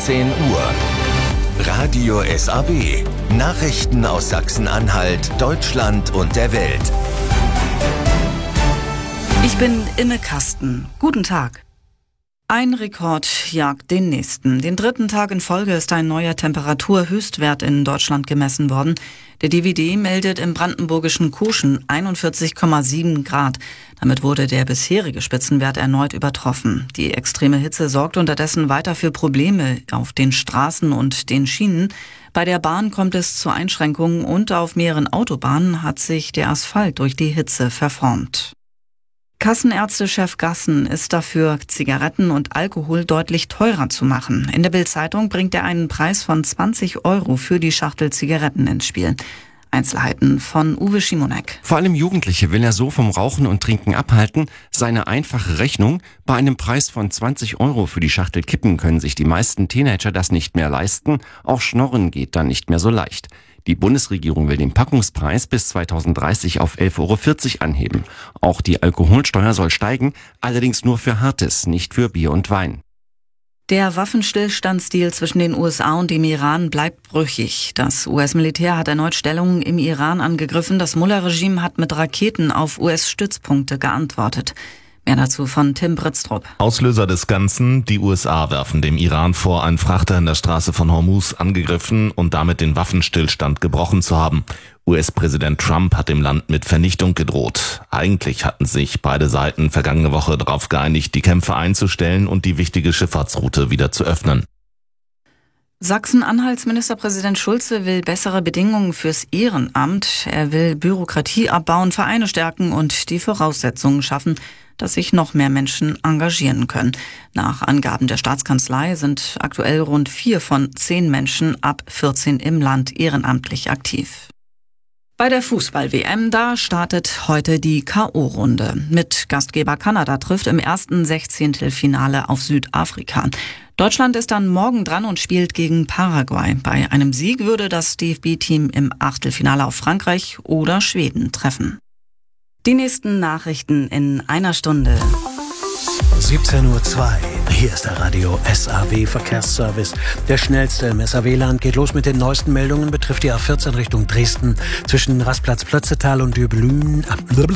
10 Uhr. Radio SAW. Nachrichten aus Sachsen-Anhalt, Deutschland und der Welt. Ich bin Imme Kasten. Guten Tag. Ein Rekord jagt den nächsten. Den 3. Tag in Folge ist ein neuer Temperaturhöchstwert in Deutschland gemessen worden. Der DWD meldet im brandenburgischen Kuschen 41,7 Grad. Damit wurde der bisherige Spitzenwert erneut übertroffen. Die extreme Hitze sorgt unterdessen weiter für Probleme auf den Straßen und den Schienen. Bei der Bahn kommt es zu Einschränkungen und auf mehreren Autobahnen hat sich der Asphalt durch die Hitze verformt. Kassenärztechef Gassen ist dafür, Zigaretten und Alkohol deutlich teurer zu machen. In der Bild-Zeitung bringt er einen Preis von 20 € für die Schachtel Zigaretten ins Spiel. Einzelheiten von Uwe Schimonek. Vor allem Jugendliche will er so vom Rauchen und Trinken abhalten. Seine einfache Rechnung: bei einem Preis von 20 € für die Schachtel Kippen können sich die meisten Teenager das nicht mehr leisten. Auch Schnorren geht dann nicht mehr so leicht. Die Bundesregierung will den Packungspreis bis 2030 auf 11,40 € anheben. Auch die Alkoholsteuer soll steigen, allerdings nur für Hartes, nicht für Bier und Wein. Der Waffenstillstandsdeal zwischen den USA und dem Iran bleibt brüchig. Das US-Militär hat erneut Stellungen im Iran angegriffen. Das Mullah-Regime hat mit Raketen auf US-Stützpunkte geantwortet. Mehr dazu von Tim Britztrup. Auslöser des Ganzen: die USA werfen dem Iran vor, einen Frachter in der Straße von Hormuz angegriffen und damit den Waffenstillstand gebrochen zu haben. US-Präsident Trump hat dem Land mit Vernichtung gedroht. Eigentlich hatten sich beide Seiten vergangene Woche darauf geeinigt, die Kämpfe einzustellen und die wichtige Schifffahrtsroute wieder zu öffnen. Sachsen-Anhalts Ministerpräsident Schulze will bessere Bedingungen fürs Ehrenamt. Er will Bürokratie abbauen, Vereine stärken und die Voraussetzungen schaffen, dass sich noch mehr Menschen engagieren können. Nach Angaben der Staatskanzlei sind aktuell rund 4 von 10 Menschen ab 14 im Land ehrenamtlich aktiv. Bei der Fußball-WM, da startet heute die K.O.-Runde. Mit Gastgeber Kanada trifft im ersten 16. auf Südafrika. Deutschland ist dann morgen dran und spielt gegen Paraguay. Bei einem Sieg würde das DFB-Team im Achtelfinale auf Frankreich oder Schweden treffen. Die nächsten Nachrichten in einer Stunde. 17:02 Uhr. Hier ist der Radio SAW Verkehrsservice. Der schnellste im SAW-Land geht los mit den neuesten Meldungen. Betrifft die A14 Richtung Dresden zwischen Rastplatz-Plötzetal und Löbejün.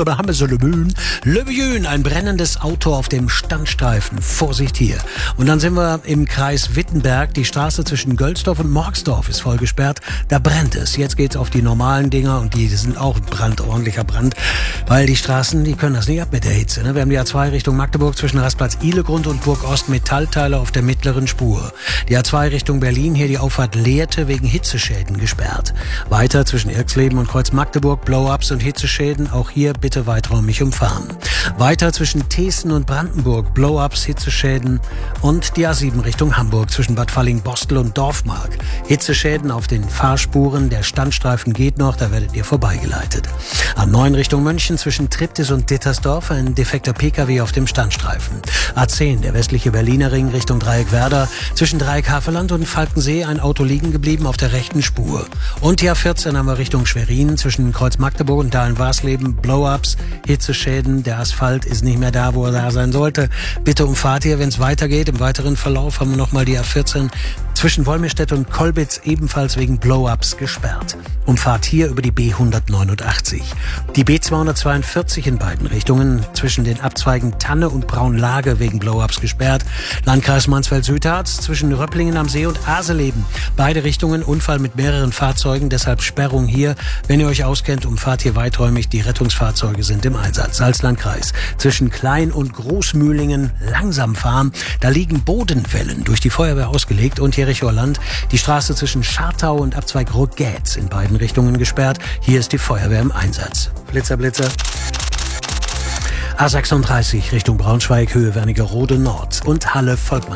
Ein brennendes Auto auf dem Standstreifen. Vorsicht hier. Und dann sind wir im Kreis Wittenberg. Die Straße zwischen Gölsdorf und Morgsdorf ist voll gesperrt. Da brennt es. Jetzt geht's auf die normalen Dinger und die sind auch ordentlicher Brand. Weil die Straßen, die können das nicht ab mit der Hitze. Ne? Wir haben die A2 Richtung Magdeburg zwischen Rastplatz Ihlegrund und Burg-Ost Metallteile auf der mittleren Spur. Die A2 Richtung Berlin, hier die Auffahrt Lehrte wegen Hitzeschäden gesperrt. Weiter zwischen Irxleben und Kreuz Magdeburg, Blow-ups und Hitzeschäden, auch hier bitte weiträumig umfahren. Weiter zwischen Thesen und Brandenburg, Blow-ups, Hitzeschäden und die A7 Richtung Hamburg zwischen Bad Falling-Bostel und Dorfmark. Hitzeschäden auf den Fahrspuren, der Standstreifen geht noch, da werdet ihr vorbeigeleitet. A9 Richtung München zwischen Triptis und Dittersdorf, ein defekter PKW auf dem Standstreifen. A10, der westliche Berliner Ring Richtung Dreieck Werder, zwischen Dreieck Havelland und Falkensee ein Auto liegen geblieben auf der rechten Spur. Und die A14 haben wir Richtung Schwerin, zwischen Kreuz Magdeburg und Dahlen-Warsleben, Blow-ups, Hitzeschäden, der Asphalt ist nicht mehr da, wo er da sein sollte. Bitte umfahrt hier, wenn es weitergeht. Im weiteren Verlauf haben wir nochmal die A14 zwischen Wolmirstedt und Kolbitz ebenfalls wegen Blow-ups gesperrt. Umfahrt hier über die B189. Die B242 in beiden Richtungen zwischen den Abzweigen Tanne und Braunlage wegen Blow-ups gesperrt. Landkreis Mansfeld-Südharz zwischen Röpplingen am See und Aseleben. Beide Richtungen Unfall mit mehreren Fahrzeugen, deshalb Sperrung hier. Wenn ihr euch auskennt, umfahrt hier weiträumig. Die Rettungsfahrzeuge sind im Einsatz. Salzlandkreis zwischen Klein- und Großmühlingen langsam fahren. Da liegen Bodenwellen durch die Feuerwehr ausgelegt und Jerichoer Land. Die Straße zwischen Schartau und Abzweig Rot-Gätz in beiden Richtungen gesperrt. Hier ist die Feuerwehr im Einsatz. Blitzer, Blitzer. A36 Richtung Braunschweig, Höhe Wernigerode Nord und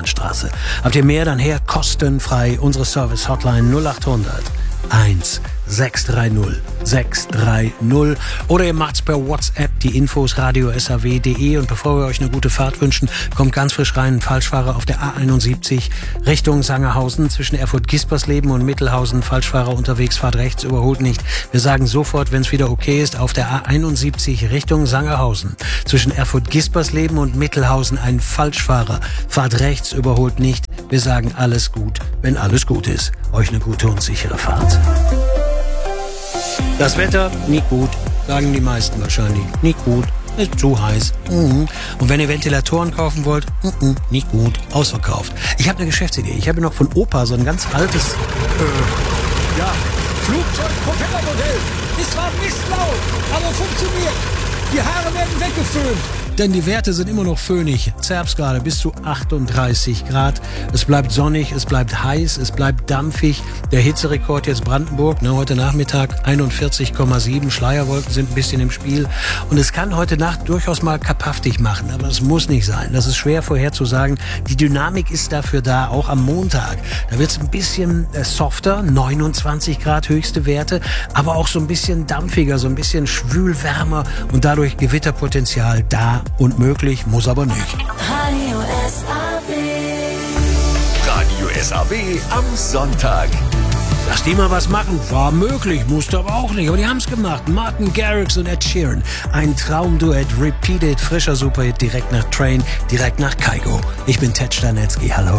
Halle-Volkmannstraße. Habt ihr mehr, dann her kostenfrei. Unsere Service-Hotline 0800 1 630 630. Oder ihr macht's per WhatsApp, die Infos radio.saw.de. Und bevor wir euch eine gute Fahrt wünschen, kommt ganz frisch rein ein Falschfahrer auf der A71 Richtung Sangerhausen zwischen Erfurt-Gispersleben und Mittelhausen. Falschfahrer unterwegs, fahrt rechts, überholt nicht. Wir sagen sofort, wenn es wieder okay ist, auf der A71 Richtung Sangerhausen zwischen Erfurt-Gispersleben und Mittelhausen ein Falschfahrer. Fahrt rechts, überholt nicht. Wir sagen alles gut, wenn alles gut ist. Euch eine gute und sichere Fahrt. Das Wetter, nicht gut, sagen die meisten wahrscheinlich. Nicht gut, ist zu heiß. Und wenn ihr Ventilatoren kaufen wollt, nicht gut, ausverkauft. Ich habe eine Geschäftsidee. Ich habe noch von Opa so ein ganz altes Flugzeug-Propellermodell. Ist zwar misslaut, aber funktioniert. Die Haare werden weggeföhnt. Denn die Werte sind immer noch föhnig. Zerbsgrade bis zu 38 Grad. Es bleibt sonnig, es bleibt heiß, es bleibt dampfig. Der Hitzerekord jetzt Brandenburg, heute Nachmittag 41,7. Schleierwolken sind ein bisschen im Spiel. Und es kann heute Nacht durchaus mal kapaftig machen. Aber es muss nicht sein. Das ist schwer vorherzusagen. Die Dynamik ist dafür da, auch am Montag. Da wird es ein bisschen softer, 29 Grad höchste Werte. Aber auch so ein bisschen dampfiger, so ein bisschen schwülwärmer. Und dadurch Gewitterpotenzial da und möglich, muss aber nicht. Radio SAW am Sonntag. Lass die mal was machen. War möglich, musste aber auch nicht. Aber die haben's gemacht. Martin Garrix und Ed Sheeran. Ein Traumduett, repeated, frischer Superhit, direkt nach Train, direkt nach Kygo. Ich bin Ted Stanetzky, hallo.